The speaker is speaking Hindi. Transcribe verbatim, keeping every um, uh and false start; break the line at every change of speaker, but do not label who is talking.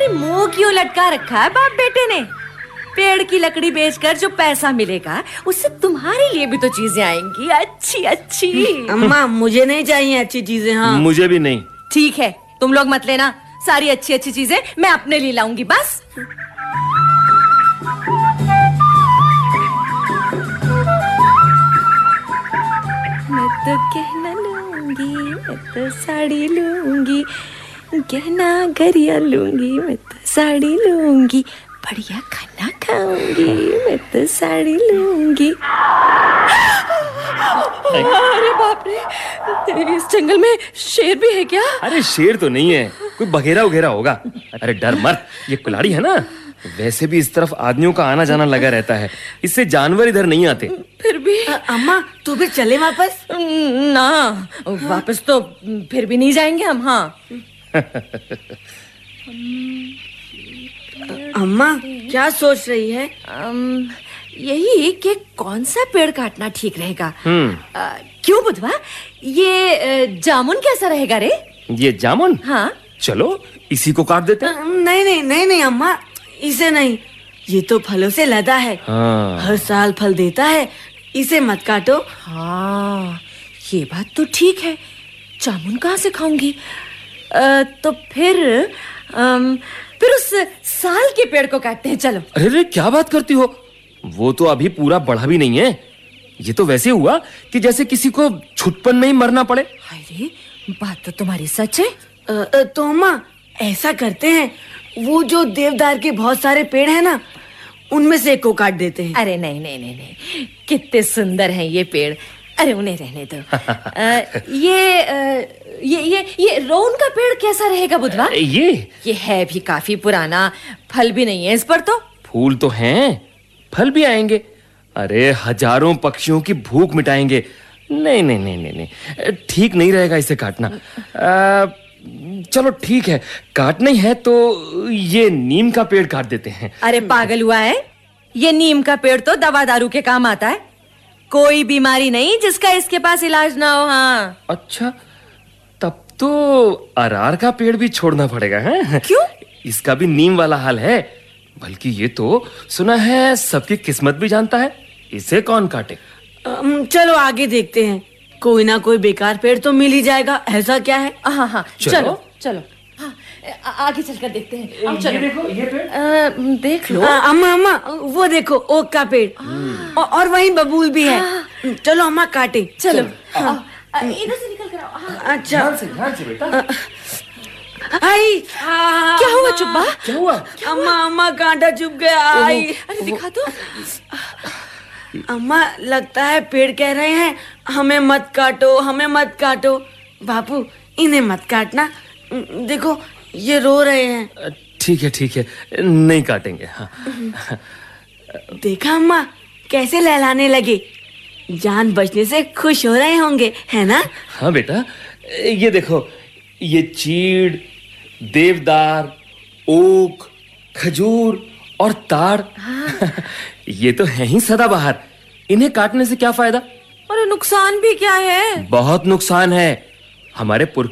अरे मुंह क्यों लटका रखा है बाप बेटे ने? पेड़ की लकड़ी बेचकर जो पैसा मिलेगा उससे तुम्हारे लिए भी तो चीजें आएंगी, अच्छी अच्छी।
अम्मा मुझे नहीं चाहिए अच्छी चीजें। हाँ
मुझे भी नहीं।
ठीक है, तुम लोग मत लेना, सारी अच्छी अच्छी चीजें मैं अपने लिए लाऊंगी बस। मैं तो गहना लूंगी, मैं तो साड़ी लूंगी, गहना गरिया लूंगी, मैं तो साड़ी लूंगी, बढ़िया खाना खाऊंगी, मैं तो साड़ी लूंगी। अरे बाप रे, इस जंगल में शेर भी है क्या?
अरे शेर तो नहीं है, कोई बघेरा वगैरह होगा। अरे डर मत, ये कुल्हाड़ी है ना, वैसे भी इस तरफ आदमियों का आना जाना लगा रहता है, इससे जानवर इधर नहीं आते।
फिर भी
अ, अम्मा तू भी चले वापस?
ना, वापस तो फिर भी नहीं जाएंगे हम। हाँ
अम्मा क्या सोच रही है?
अम, यही कि कौन सा पेड़ काटना ठीक रहेगा।
हम्म
क्यों बुधवा, ये अ, जामुन कैसा रहेगा रे?
ये जामुन?
हाँ
चलो इसी को काट देते
अ,
हैं।
नहीं नहीं नहीं नहीं अम्मा, इसे नहीं, ये तो फलों से लदा है।
हाँ।
हर साल फल देता है, इसे मत काटो।
हाँ ये बात तो ठीक है, जामुन कहाँ से खाऊंगी? अ, तो फिर अम, फिर उस साल के पेड़ को काटते हैं, चलो।
अरे रे क्या बात करती हो, वो तो अभी पूरा बढ़ा भी नहीं है। ये तो वैसे हुआ कि जैसे किसी को छुटपन में ही मरना पड़े।
अरे बात तो तुम्हारी सच है।
अ, अ, तो अम्मा ऐसा करते हैं, वो जो देवदार के बहुत सारे पेड़ हैं ना, उनमें से एक को काट देते हैं।
अरे नहीं नहीं नहीं नहीं, कितने सुंदर हैं ये पेड़, अरे उन्हें रहने दो। आ, ये आ, ये ये ये रोन का पेड़ कैसा रहेगा बुधवा?
ये
ये है भी काफी पुराना, फल भी नहीं है इस पर तो।
फूल तो हैं, फल भी आएंगे। अरे हजारों पक्षियों की भूख मिटाएंगे। नहीं नहीं नहीं नहीं नहीं, ठीक नहीं रहेगा इसे काटना। आ, चलो ठीक है, काटना ही है तो ये नीम का पेड़ काट देते हैं।
अरे पागल हुआ है, ये नीम का पेड़ तो दवा दारू के काम आता है, कोई बीमारी नहीं जिसका इसके पास इलाज ना हो। हाँ
अच्छा, तब तो अरार का पेड़ भी छोड़ना पड़ेगा है?
क्यों?
इसका भी नीम वाला हाल है, बल्कि ये तो सुना है सबकी किस्मत भी जानता है, इसे कौन काटे?
अम, चलो आगे देखते हैं, कोई ना कोई बेकार पेड़ तो मिल ही जाएगा, ऐसा क्या है?
हाँ हाँ
चलो।
चलो चलो, हाँ, आ- आगे चलकर देखते हैं। अब चलो।
देखो ये पेड़।
आ, देख लो।
अ, अम्मा अम्मा वो देखो ओक का पेड़, औ- और वहीं बबूल भी है। चलो अम्मा काटे।
चलो हाँ, आ, इधर से निकल कर आओ। हाँ।
अच्छा
ध्यान से ध्यान से बेटा।
आई
क्या हुआ चुप्पा?
क्या हुआ?
अम्मा अम्मा कांटा चुभ गया। आई
अरे दिखा तो।
अम्मा लगता है पेड़ कह रहे हैं हमें मत काटो, हमें मत काटो। बापू इन्हें मत काटना, देखो ये रो रहे हैं।
ठीक है ठीक है, नहीं काटेंगे। हाँ।
देखा अम्मा कैसे लहलाने लगे, जान बचने से खुश हो रहे होंगे, है ना?
हाँ बेटा, ये देखो, ये चीड़, देवदार, ओक, खजूर और ताड़, ये तो है ही सदाबहार। इन्हें काटने से क्या फायदा?
अरे नुकसान भी क्या है?
बहुत नुकसान है। हमारे पुरखे